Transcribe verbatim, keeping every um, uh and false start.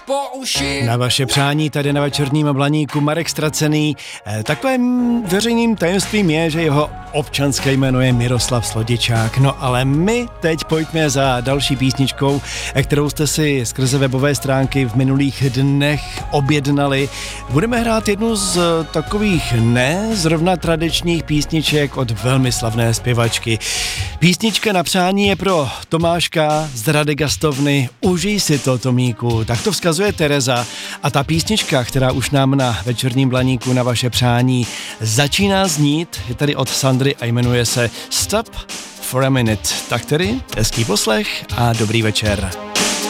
po uši. Na vaše přání tady na Večerním Blaníku Marek Ztracený. E, takovým veřejným tajemstvím je, že jeho občanské jméno je Miroslav Slodičák. No ale my teď pojďme za další písničkou, kterou jste si skrze webové stránky v minulých dnech objednali. Budeme hrát jednu z takových ne zrovna tradičních písniček od velmi slavné zpěvačky. Písnička na přání je pro Tomáška z Radegastovny. Užij si to, Tomíku. Tak to vzkazuje Tereza. A ta písnička, která už nám na Večerním Blaníku na vaše přání začíná znít, je tady od Sandry a jmenuje se Stop for a Minute. Tak tedy hezký poslech a dobrý večer.